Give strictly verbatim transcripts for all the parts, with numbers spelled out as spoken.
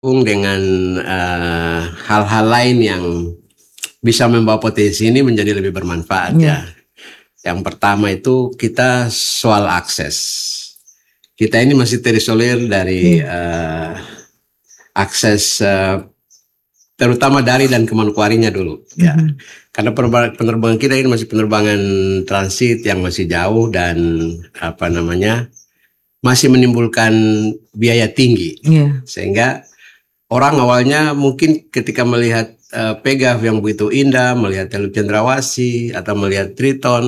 Dengan, eee, hal-hal lain yang bisa membawa potensi ini menjadi lebih bermanfaat Iya. ya. Yang pertama itu kita soal akses. Kita ini masih terisolir dari, Iya. eee, akses, eee, terutama dari dan ke Manokwarinya dulu ya. Mhm. Karena penerba penerbangan kita ini masih penerbangan transit yang masih jauh dan apa namanya, masih menimbulkan biaya tinggi. Iya. Sehingga orang awalnya mungkin ketika melihat, eee, Pegaf yang begitu indah, melihat Teluk Cendrawasih atau melihat Triton,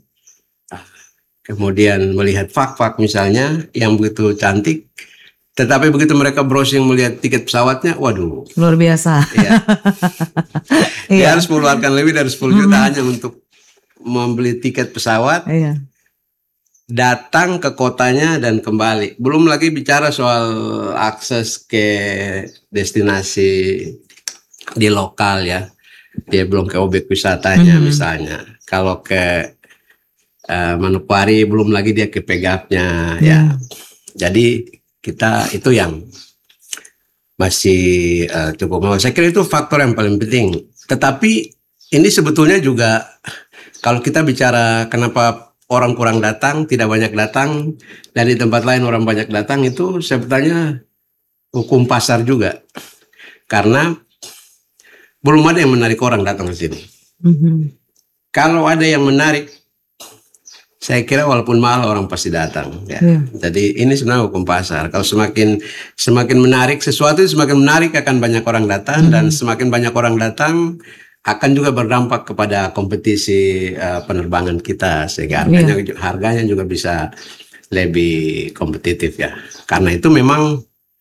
kemudian melihat Fak-Fak misalnya yang begitu cantik, tetapi begitu mereka browsing melihat tiket pesawatnya, waduh. Luar biasa. Iya. Dia Iya. harus mengeluarkan lebih dari sepuluh juta Mhm. hanya untuk membeli tiket pesawat, Iya. datang ke kotanya dan kembali. Belum lagi bicara soal akses ke destinasi di lokal ya. Dia belum ke objek wisatanya Mhm. misalnya. Kalau ke, eee, Manokwari belum lagi dia ke Pegafnya ya. Iya. Jadi kita itu yang masih, eee, cukup mau saya kira itu faktor yang paling penting. Tetapi ini sebetulnya juga kalau kita bicara kenapa orang kurang datang, tidak banyak datang, dan di tempat lain orang banyak datang itu sebetulnya hukum pasar juga. Karena belum ada yang menarik orang datang ke sini. Mhm. Kalau ada yang menarik, saya kira walaupun mahal orang pasti datang ya. Iya. Jadi ini sebenarnya hukum pasar. Kalau semakin semakin menarik sesuatu, semakin menarik akan banyak orang datang dan Mhm. semakin banyak orang datang akan juga berdampak kepada kompetisi, eee, penerbangan kita sehingga harganya Iya. harganya juga bisa lebih kompetitif ya. Karena itu memang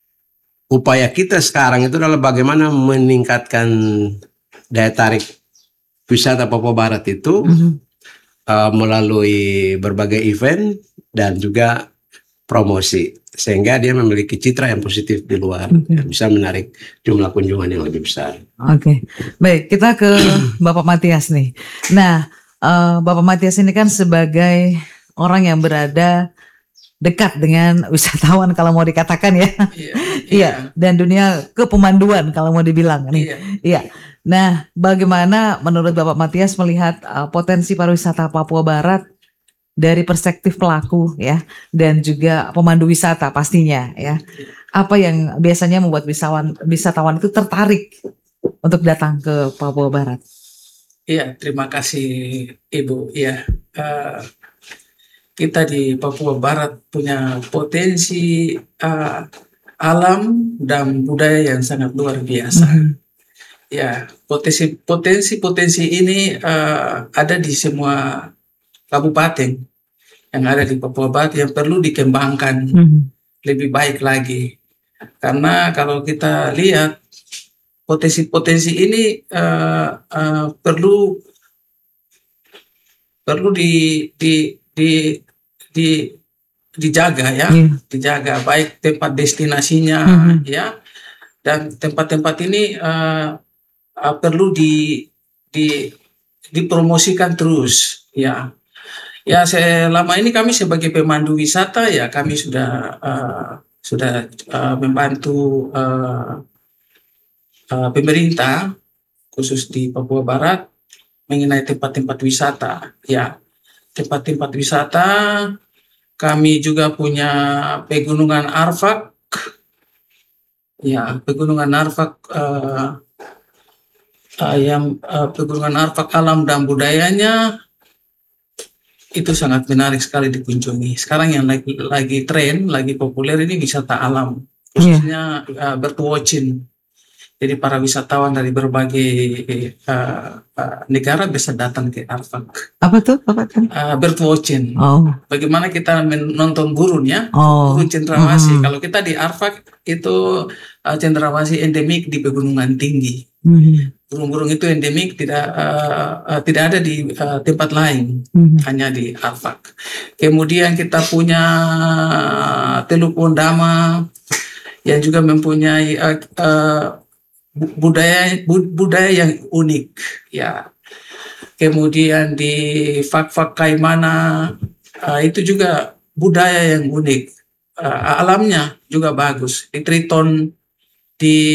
upaya kita sekarang itu adalah bagaimana meningkatkan daya tarik wisata Papua Barat itu, Mhm. eee, melalui berbagai event dan juga promosi. Sehingga dia memiliki citra yang positif di luar, Oke. yang bisa menarik jumlah kunjungan yang lebih besar. Oke, baik kita ke Bapak Mathias nih. Nah, eee, Bapak Mathias ini kan sebagai orang yang berada dekat dengan wisatawan kalau mau dikatakan ya. Iya, Iya, iya. dan dunia kepemanduan kalau mau dibilang nih. Iya. Iya. Nah, bagaimana menurut Bapak Mathias melihat, eee, potensi pariwisata Papua Barat dari perspektif pelaku ya, dan juga pemandu wisata pastinya ya. Apa yang biasanya membuat wisatawan wisatawan itu tertarik untuk datang ke Papua Barat? Iya, terima kasih Ibu. Iya, eee, kita di Papua Barat punya potensi, eee, alam dan budaya yang sangat luar biasa. Mhm. Ya, potensi potensi-potensi ini, eee, ada di semua kabupaten yang ada di Papua Barat yang perlu dikembangkan Mhm. lebih baik lagi. Karena kalau kita lihat potensi-potensi ini, eee eee, perlu perlu di di di di dijaga ya, Iya. dijaga baik tempat destinasinya Mhm. ya, dan tempat-tempat ini, eee eee, perlu di di dipromosikan terus ya. Ya selama ini kami sebagai pemandu wisata ya kami sudah, eee, sudah, eee, membantu, eee eee, pemerintah khusus di Papua Barat mengenai tempat-tempat wisata ya. Tempat-tempat wisata, kami juga punya Pegunungan Arfak. Ya, Pegunungan Arfak, eee eee, yang, eee, Pegunungan Arfak alam dan budayanya itu sangat menarik sekali dikunjungi. Sekarang yang lagi lagi tren, lagi populer ini wisata alam, Iya. khususnya, eee, birdwatching. Jadi para wisatawan dari berbagai, eee eee, negara bisa datang ke Arfak. Apa tuh Bapak tadi? Eee, birdwatching. Oh. Bagaimana kita menonton burung ya, Oh. burung cendrawasih. Mhm. Kalau kita di Arfak itu, eee, cendrawasih endemik di pegunungan tinggi. Mhm. Burung-burung itu endemik tidak, eee eee, tidak ada di, eee, tempat lain, Mhm. hanya di Arfak. Kemudian kita punya Teluk Wondama yang juga mempunyai, eee eee, bu budaya bud budaya yang unik ya. Kemudian di Fak-Fak Kaimana, eee, itu juga budaya yang unik, eee, alamnya juga bagus. Di Triton di